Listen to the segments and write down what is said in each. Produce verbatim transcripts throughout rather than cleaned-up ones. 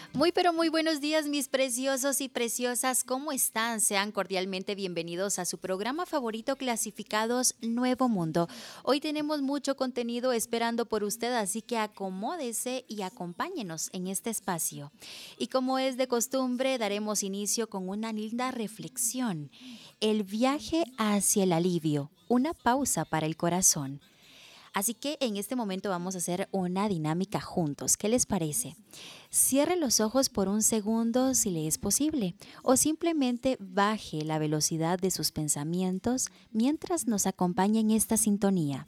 Muy pero muy buenos días, mis preciosos y preciosas, ¿cómo están? Sean cordialmente bienvenidos a su programa favorito Clasificados Nuevo Mundo. Hoy tenemos mucho contenido esperando por usted, así que acomódese y acompáñenos en este espacio. Y como es de costumbre, daremos inicio con una linda reflexión. El viaje hacia el alivio, una pausa para el corazón. Así que en este momento vamos a hacer una dinámica juntos. ¿Qué les parece? Cierre los ojos por un segundo si le es posible o simplemente baje la velocidad de sus pensamientos mientras nos acompaña en esta sintonía.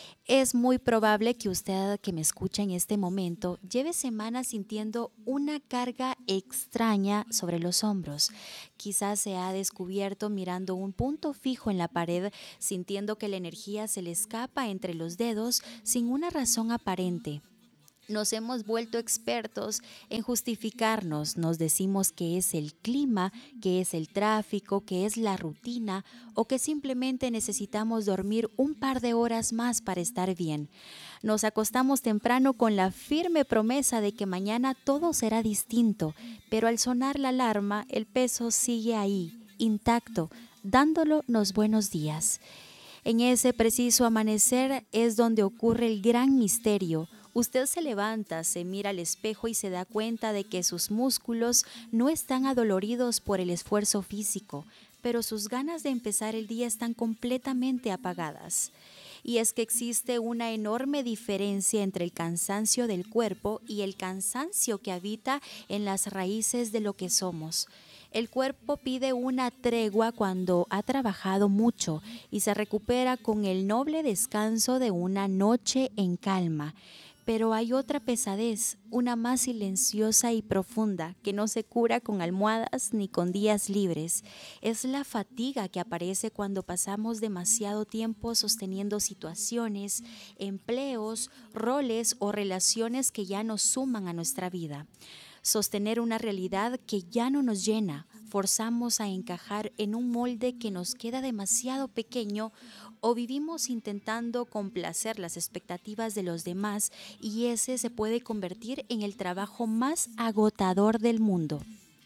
Es muy probable que usted que me escucha en este momento lleve semanas sintiendo una carga extraña sobre los hombros. Quizás se ha descubierto mirando un punto fijo en la pared, sintiendo que la energía se le escapa entre los dedos sin una razón aparente. Nos hemos vuelto expertos en justificarnos, nos decimos que es el clima, que es el tráfico, que es la rutina o que simplemente necesitamos dormir un par de horas más para estar bien. Nos acostamos temprano con la firme promesa de que mañana todo será distinto, pero al sonar la alarma el peso sigue ahí, intacto, dándolo los buenos días. En ese preciso amanecer es donde ocurre el gran misterio. Usted se levanta, se mira al espejo y se da cuenta de que sus músculos no están adoloridos por el esfuerzo físico, pero sus ganas de empezar el día están completamente apagadas. Y es que existe una enorme diferencia entre el cansancio del cuerpo y el cansancio que habita en las raíces de lo que somos. El cuerpo pide una tregua cuando ha trabajado mucho y se recupera con el noble descanso de una noche en calma. Pero hay otra pesadez, una más silenciosa y profunda, que no se cura con almohadas ni con días libres. Es la fatiga que aparece cuando pasamos demasiado tiempo sosteniendo situaciones, empleos, roles o relaciones que ya no suman a nuestra vida. Sostener una realidad que ya no nos llena, forzamos a encajar en un molde que nos queda demasiado pequeño o vivimos intentando complacer las expectativas de los demás y ese se puede convertir en el trabajo más agotador del mundo.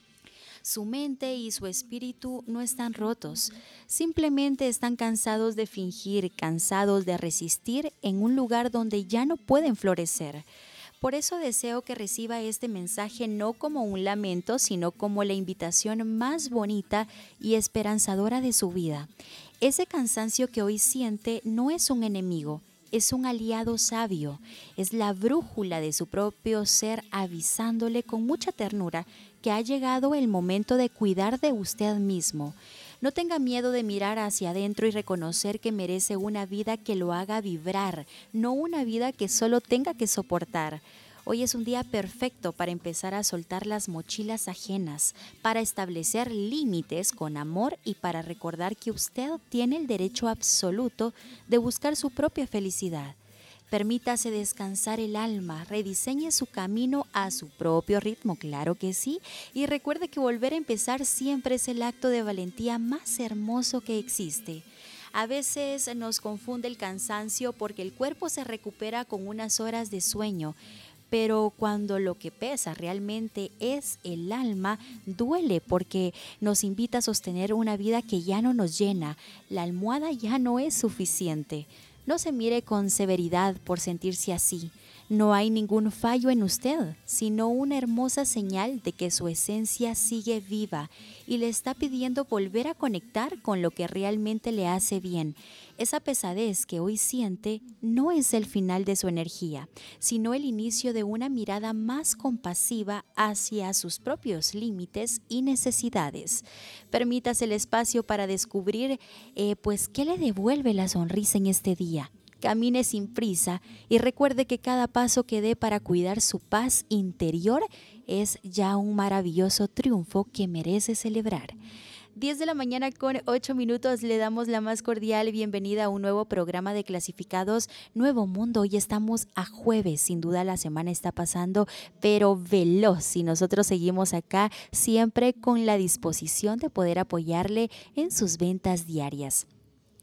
Su mente y su espíritu no están rotos, simplemente están cansados de fingir, cansados de resistir en un lugar donde ya no pueden florecer. Por eso deseo que reciba este mensaje no como un lamento, sino como la invitación más bonita y esperanzadora de su vida. Ese cansancio que hoy siente no es un enemigo, es un aliado sabio, es la brújula de su propio ser avisándole con mucha ternura que ha llegado el momento de cuidar de usted mismo. No tenga miedo de mirar hacia adentro y reconocer que merece una vida que lo haga vibrar, no una vida que solo tenga que soportar. Hoy es un día perfecto para empezar a soltar las mochilas ajenas, para establecer límites con amor y para recordar que usted tiene el derecho absoluto de buscar su propia felicidad. Permítase descansar el alma, rediseñe su camino a su propio ritmo, claro que sí, y recuerde que volver a empezar siempre es el acto de valentía más hermoso que existe. A veces nos confunde el cansancio porque el cuerpo se recupera con unas horas de sueño, pero cuando lo que pesa realmente es el alma, duele porque nos invita a sostener una vida que ya no nos llena, la almohada ya no es suficiente. No se mire con severidad por sentirse así. No hay ningún fallo en usted, sino una hermosa señal de que su esencia sigue viva y le está pidiendo volver a conectar con lo que realmente le hace bien. Esa pesadez que hoy siente no es el final de su energía, sino el inicio de una mirada más compasiva hacia sus propios límites y necesidades. Permítase el espacio para descubrir, eh, pues, qué le devuelve la sonrisa en este día. Camine sin prisa y recuerde que cada paso que dé para cuidar su paz interior es ya un maravilloso triunfo que merece celebrar. diez de la mañana con ocho minutos le damos la más cordial bienvenida a un nuevo programa de Clasificados Nuevo Mundo. Hoy estamos a jueves, sin duda la semana está pasando, pero veloz y nosotros seguimos acá siempre con la disposición de poder apoyarle en sus ventas diarias.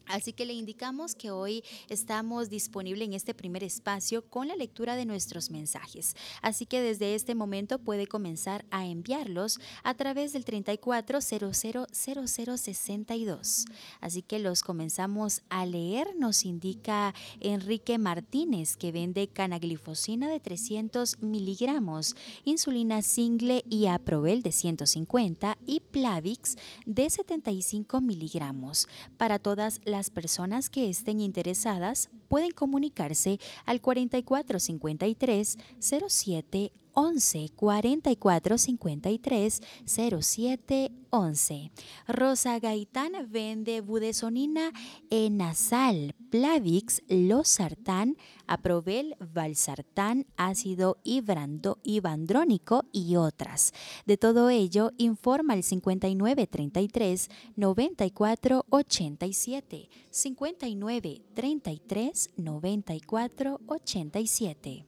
Así que le indicamos que hoy estamos disponibles en este primer espacio con la lectura de nuestros mensajes. Así que desde este momento puede comenzar a enviarlos a través del treinta y cuatro cero cero cero cero sesenta y dos. Así que los comenzamos a leer. Nos indica Enrique Martínez que vende canaglifosina de trescientos miligramos, insulina single y Aprovel de ciento cincuenta y Plavix de setenta y cinco miligramos. Para todas las Las personas que estén interesadas pueden comunicarse al cuarenta y cuatro cincuenta y tres cero siete once, cuarenta y cuatro cincuenta y tres cero siete once. Rosa Gaitán vende budesonina enasal, Plavix, losartán, Aprovel, valsartán, ácido ibrando- ibandrónico y otras. De todo ello, informa el cincuenta y nueve treinta y tres noventa y cuatro ochenta y siete, cincuenta y nueve treinta y tres noventa y cuatro ochenta y siete.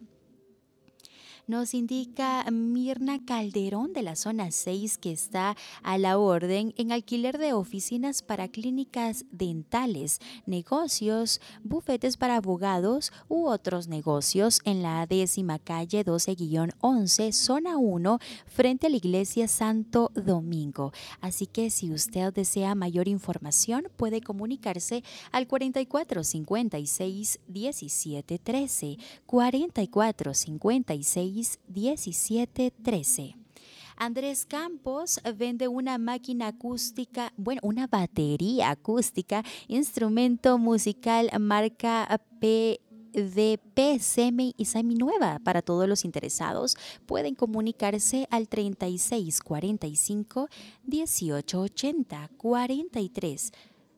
Nos indica Mirna Calderón de la zona seis que está a la orden en alquiler de oficinas para clínicas dentales, negocios, bufetes para abogados u otros negocios en la décima calle doce once, zona uno, frente a la iglesia Santo Domingo. Así que si usted desea mayor información puede comunicarse al cuarenta y cuatro cincuenta y seis diecisiete trece, cuarenta y cuatro cincuenta y seis diecisiete trece. Andrés Campos vende una máquina acústica, bueno, una batería acústica, instrumento musical marca P D P, semi y seminueva. Para todos los interesados pueden comunicarse al treinta y seis cuarenta y cinco dieciocho ochenta, cuarenta y tres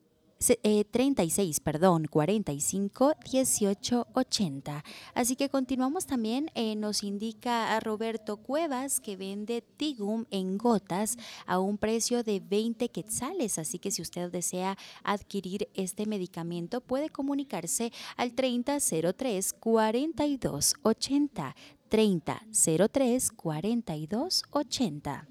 Eh, treinta y seis, perdón, cuarenta y cinco dieciocho ochenta. Así que continuamos también, eh, nos indica a Roberto Cuevas que vende Tigum en gotas a un precio de veinte quetzales. Así que si usted desea adquirir este medicamento puede comunicarse al treinta cero tres cuarenta y dos ochenta, treinta cero tres cuarenta y dos ochenta.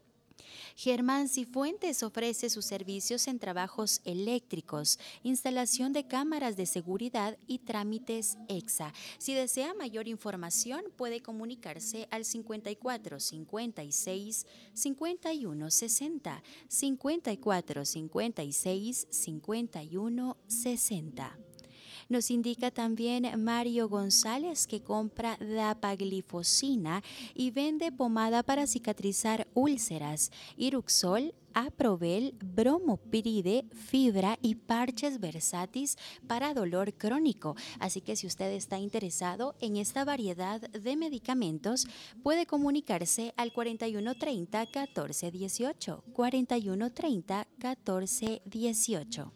Germán Cifuentes ofrece sus servicios en trabajos eléctricos, instalación de cámaras de seguridad y trámites EXA. Si desea mayor información, puede comunicarse al cincuenta y cuatro cincuenta y seis cincuenta y uno sesenta, cincuenta y cuatro cincuenta y seis cincuenta y uno sesenta. Nos indica también Mario González que compra dapaglifosina y vende pomada para cicatrizar úlceras, Iruxol, Aprovel, bromopiride, fibra y parches versátis para dolor crónico. Así que si usted está interesado en esta variedad de medicamentos, puede comunicarse al cuarenta y uno treinta catorce dieciocho, cuarenta y uno treinta catorce dieciocho.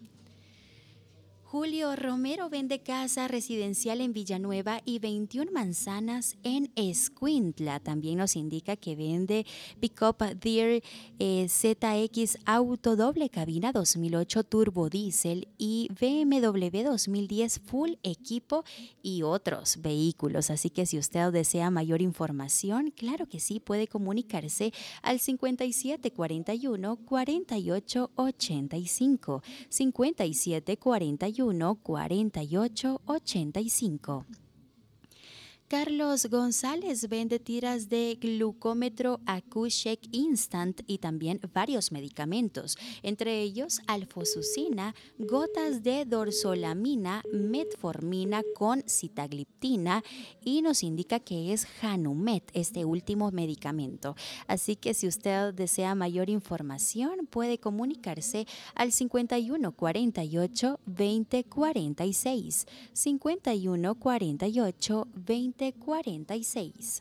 Julio Romero vende casa residencial en Villanueva y veintiuna manzanas en Escuintla. También nos indica que vende Pickup Deere eh, Z X Auto doble cabina dos mil ocho Turbo Diesel y B M W dos mil diez Full Equipo y otros vehículos. Así que si usted desea mayor información, claro que sí, puede comunicarse al cincuenta y siete cuarenta y uno cuarenta y ocho ochenta y cinco, cincuenta y siete cuarenta y uno cuarenta y ocho ochenta y cinco. Carlos González vende tiras de glucómetro AcuShek Instant y también varios medicamentos, entre ellos alfosucina, gotas de dorzolamina, metformina con sitagliptina y nos indica que es Hanumet, este último medicamento. Así que si usted desea mayor información puede comunicarse al cincuenta y uno cuarenta y ocho veinte cuarenta y seis, cincuenta y uno cuarenta y ocho veinte cuarenta y seis.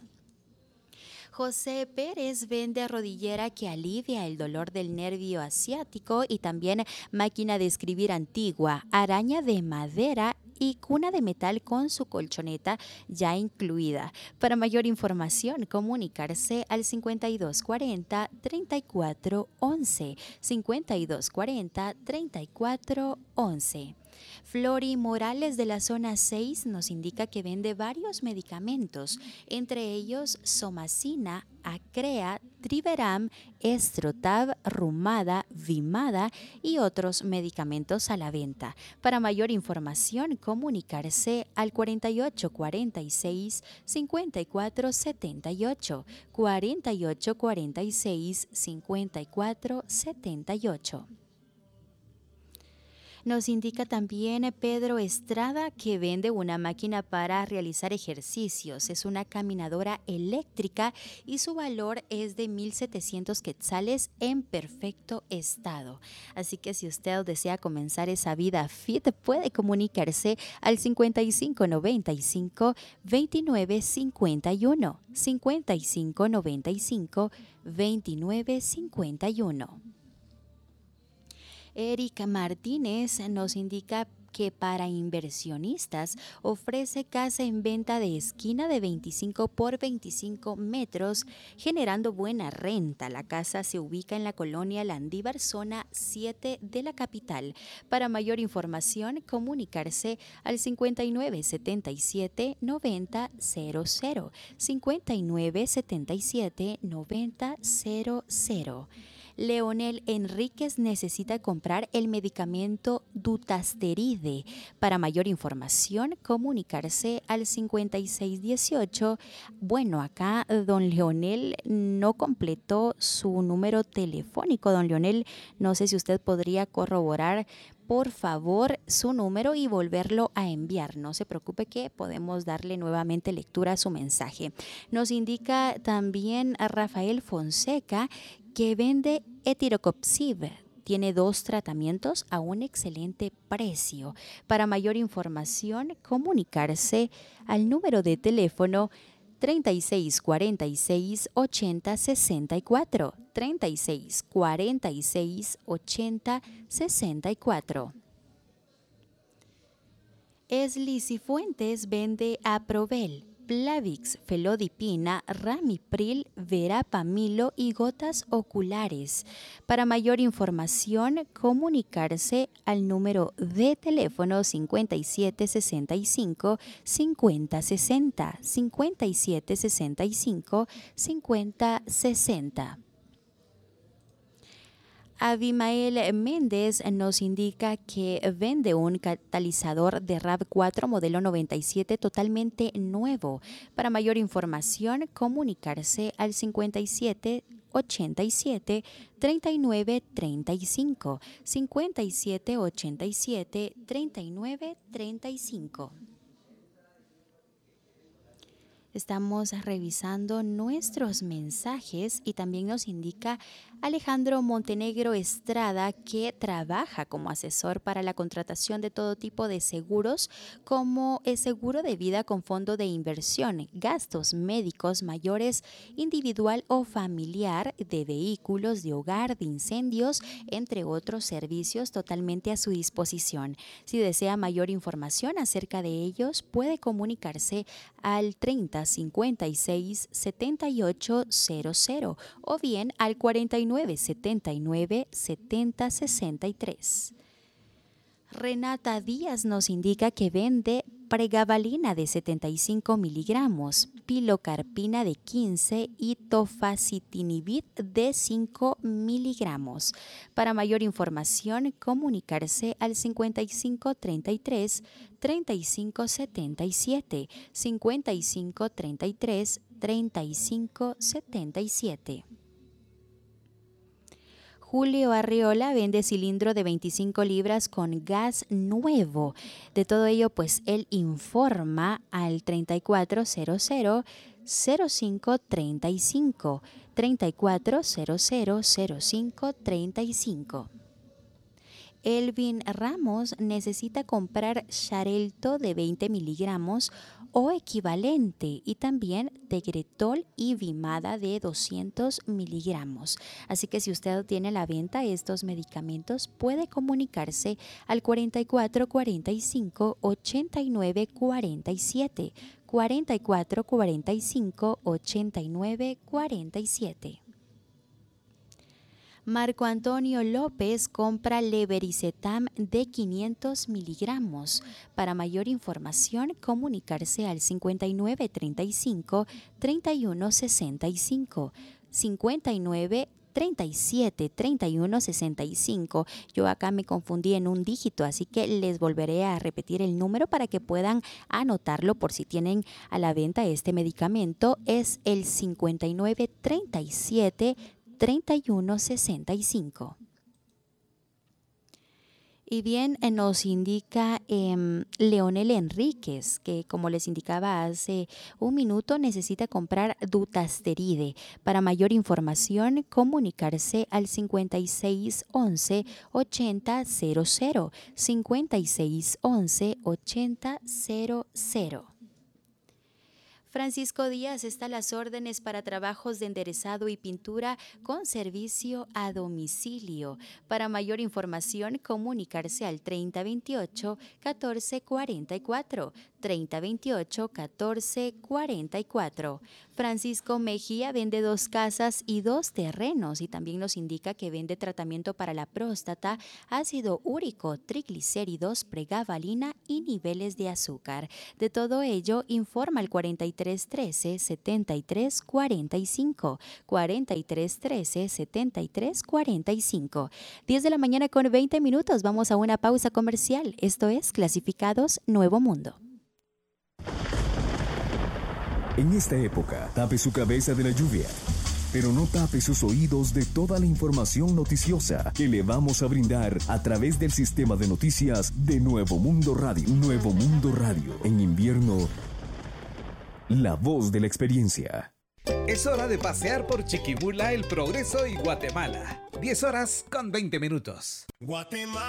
José Pérez vende rodillera que alivia el dolor del nervio asiático y también máquina de escribir antigua, araña de madera y cuna de metal con su colchoneta ya incluida. Para mayor información, comunicarse al cincuenta y dos cuarenta treinta y cuatro once, cincuenta y dos cuarenta treinta y cuatro once. Flori Morales de la zona seis nos indica que vende varios medicamentos, entre ellos Somacina, Acrea, Triveram, Estrotab, Rumada, Vimada y otros medicamentos a la venta. Para mayor información, comunicarse al cuarenta y ocho cuarenta y seis cincuenta y cuatro setenta y ocho, cuarenta y ocho cuarenta y seis cincuenta y cuatro setenta y ocho. Nos indica también Pedro Estrada que vende una máquina para realizar ejercicios. Es una caminadora eléctrica y su valor es de mil setecientos quetzales en perfecto estado. Así que si usted desea comenzar esa vida fit, puede comunicarse al cincuenta y cinco noventa y cinco veintinueve cincuenta y uno, cincuenta y cinco noventa y cinco veintinueve cincuenta y uno. Erika Martínez nos indica que para inversionistas ofrece casa en venta de esquina de veinticinco por veinticinco metros, generando buena renta. La casa se ubica en la colonia Landívar, zona siete de la capital. Para mayor información, comunicarse al cincuenta y nueve setenta y siete noventa cero cero, cincuenta y nueve setenta y siete noventa cero cero. Leonel Enríquez necesita comprar el medicamento Dutasteride. Para mayor información, comunicarse al cincuenta y seis dieciocho. Bueno, acá don Leonel no completó su número telefónico. Don Leonel, no sé si usted podría corroborar por favor su número y volverlo a enviar. No se preocupe que podemos darle nuevamente lectura a su mensaje. Nos indica también a Rafael Fonseca que vende Etirocopsib. Tiene dos tratamientos a un excelente precio. Para mayor información, comunicarse al número de teléfono treinta y seis cuarenta y seis ochenta sesenta y cuatro, treinta y seis cuarenta y seis ochenta sesenta y cuatro. Esli Cifuentes vende Aprovel, Plavix, Felodipina, Ramipril, Verapamilo y gotas oculares. Para mayor información, comunicarse al número de teléfono cincuenta y siete sesenta y cinco cincuenta sesenta, cincuenta y siete sesenta y cinco cincuenta sesenta. Abimael Méndez nos indica que vende un catalizador de RAV cuatro modelo noventa y siete totalmente nuevo. Para mayor información, comunicarse al cincuenta y siete ochenta y siete treinta y nueve treinta y cinco, cincuenta y siete ochenta y siete treinta y nueve treinta y cinco. Estamos revisando nuestros mensajes y también nos indica Alejandro Montenegro Estrada que trabaja como asesor para la contratación de todo tipo de seguros como el seguro de vida con fondo de inversión, gastos médicos mayores, individual o familiar, de vehículos, de hogar, de incendios, entre otros servicios totalmente a su disposición. Si desea mayor información acerca de ellos, puede comunicarse al treinta cincuenta y seis setenta y ocho cero cero o bien al cuarenta y nueve setenta y nueve setenta sesenta y tres. Renata Díaz nos indica que vende pregabalina de setenta y cinco miligramos, pilocarpina de quince y tofacitinib de cinco miligramos. Para mayor información, comunicarse al cincuenta y cinco treinta y tres treinta y cinco setenta y siete, cincuenta y cinco treinta y tres treinta y cinco setenta y siete. Julio Arriola vende cilindro de veinticinco libras con gas nuevo. De todo ello, pues él informa al treinta y cuatro cero cero cero cinco treinta y cinco, treinta y cuatro cero cero cero cinco treinta y cinco. Elvin Ramos necesita comprar Xarelto de veinte miligramos o equivalente y también Tegretol y Vimada de doscientos miligramos. Así que si usted tiene a la venta estos medicamentos, puede comunicarse al cuarenta y cuatro cuarenta y cinco ochenta y nueve cuarenta y siete, cuarenta y cuatro cuarenta y cinco ochenta y nueve cuarenta y siete. Marco Antonio López compra Levericetam de quinientos miligramos. Para mayor información, comunicarse al cincuenta y nueve treinta y cinco treinta y uno sesenta y cinco. cincuenta y nueve treinta y siete treinta y uno sesenta y cinco. Yo acá me confundí en un dígito, así que les volveré a repetir el número para que puedan anotarlo por si tienen a la venta este medicamento. Es el cincuenta y nueve treinta y siete treinta y uno sesenta y cinco. Y bien, eh, nos indica eh, Leonel Enríquez, que como les indicaba hace un minuto, necesita comprar dutasteride. Para mayor información, comunicarse al cincuenta y seis once ochenta cero cero, cincuenta y seis once ochenta cero cero. Francisco Díaz está a las órdenes para trabajos de enderezado y pintura con servicio a domicilio. Para mayor información, comunicarse al treinta veintiocho catorce cuarenta y cuatro, treinta veintiocho catorce cuarenta y cuatro. Francisco Mejía vende dos casas y dos terrenos y también nos indica que vende tratamiento para la próstata, ácido úrico, triglicéridos, pregabalina y niveles de azúcar. De todo ello, informa al cuarenta y tres trece setenta y tres cuarenta y cinco, cuarenta y tres trece setenta y tres cuarenta y cinco. diez de la mañana con veinte minutos. Vamos a una pausa comercial. Esto es Clasificados Nuevo Mundo. En esta época, tape su cabeza de la lluvia, pero no tape sus oídos de toda la información noticiosa que le vamos a brindar a través del sistema de noticias de Nuevo Mundo Radio. Nuevo Mundo Radio. En invierno, la voz de la experiencia. Es hora de pasear por Chiquimula, El Progreso y Guatemala. diez horas con veinte minutos. Guatemala.